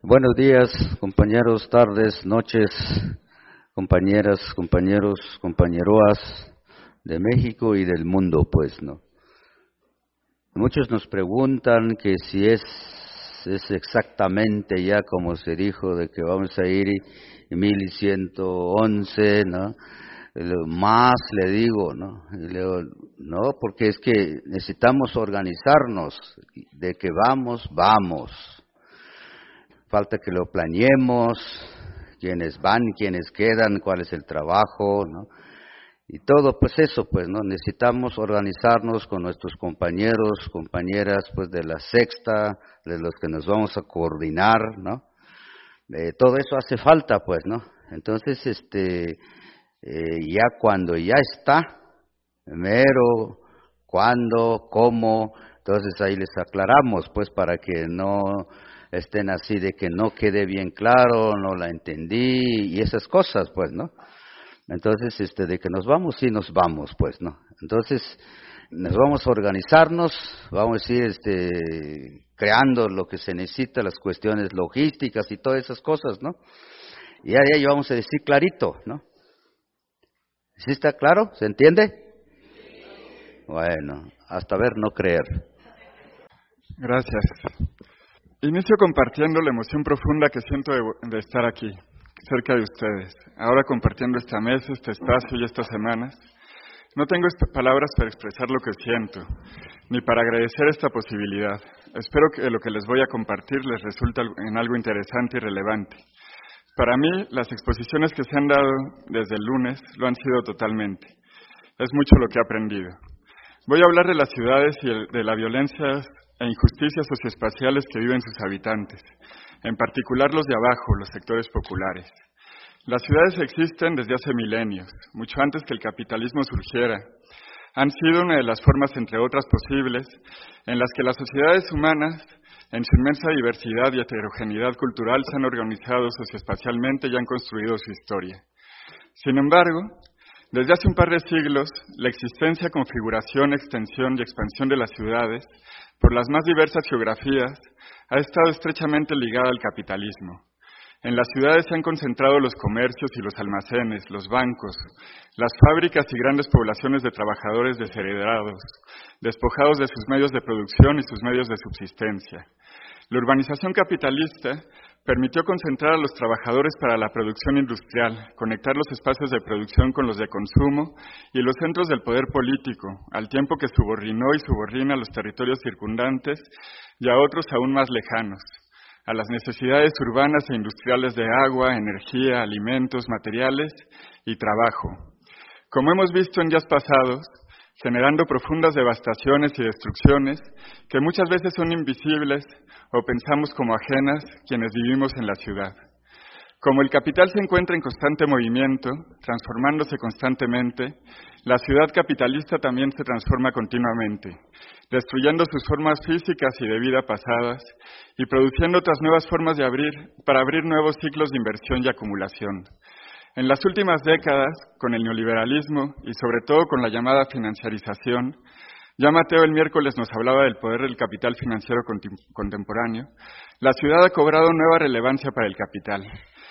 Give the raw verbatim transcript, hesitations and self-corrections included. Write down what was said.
Buenos días, compañeros, tardes, noches, compañeras, compañeros, compañeroas de México y del mundo, pues, ¿no? Muchos nos preguntan que si es, es exactamente ya como se dijo de que vamos a ir en mil ciento once, ¿no? Más le digo, ¿no? Y le digo, no, porque es que necesitamos organizarnos, de que vamos, vamos. Falta que lo planeemos, quiénes van, quiénes quedan, cuál es el trabajo, ¿no? Y todo, pues eso, pues, ¿no? Necesitamos organizarnos con nuestros compañeros, compañeras, pues, de la sexta, de los que nos vamos a coordinar, ¿no? Eh, todo eso hace falta, pues, ¿no? Entonces, este, eh, ya cuando ya está, mero, cuándo, cómo, entonces ahí les aclaramos, pues, para que no estén así de que no quede bien claro, no la entendí y esas cosas, pues, ¿no? Entonces, este, de que nos vamos, sí nos vamos, pues, ¿no? Entonces, nos vamos a organizarnos, vamos a ir, este, creando lo que se necesita, las cuestiones logísticas y todas esas cosas, ¿no? Y ahí vamos a decir clarito, ¿no? ¿Sí está claro? ¿Se entiende? Bueno, hasta ver, no creer. Gracias. Inicio compartiendo la emoción profunda que siento de, de estar aquí, cerca de ustedes. Ahora compartiendo esta mesa, este espacio y estas semanas. No tengo palabras para expresar lo que siento, ni para agradecer esta posibilidad. Espero que lo que les voy a compartir les resulte en algo interesante y relevante. Para mí, las exposiciones que se han dado desde el lunes lo han sido totalmente. Es mucho lo que he aprendido. Voy a hablar de las ciudades y de la violencia e injusticias socioespaciales que viven sus habitantes, en particular los de abajo, los sectores populares. Las ciudades existen desde hace milenios, mucho antes que el capitalismo surgiera. Han sido una de las formas, entre otras posibles, en las que las sociedades humanas, en su inmensa diversidad y heterogeneidad cultural, se han organizado socioespacialmente y han construido su historia. Sin embargo, desde hace un par de siglos, la existencia, configuración, extensión y expansión de las ciudades, por las más diversas geografías, ha estado estrechamente ligada al capitalismo. En las ciudades se han concentrado los comercios y los almacenes, los bancos, las fábricas y grandes poblaciones de trabajadores desheredados, despojados de sus medios de producción y sus medios de subsistencia. La urbanización capitalista permitió concentrar a los trabajadores para la producción industrial, conectar los espacios de producción con los de consumo y los centros del poder político, al tiempo que subordinó y subordina a los territorios circundantes y a otros aún más lejanos, a las necesidades urbanas e industriales de agua, energía, alimentos, materiales y trabajo. Como hemos visto en días pasados, generando profundas devastaciones y destrucciones que muchas veces son invisibles o pensamos como ajenas quienes vivimos en la ciudad. Como el capital se encuentra en constante movimiento, transformándose constantemente, la ciudad capitalista también se transforma continuamente, destruyendo sus formas físicas y de vida pasadas y produciendo otras nuevas formas de abrir, para abrir nuevos ciclos de inversión y acumulación. En las últimas décadas, con el neoliberalismo y sobre todo con la llamada financiarización, ya Mateo el miércoles nos hablaba del poder del capital financiero contemporáneo, la ciudad ha cobrado nueva relevancia para el capital.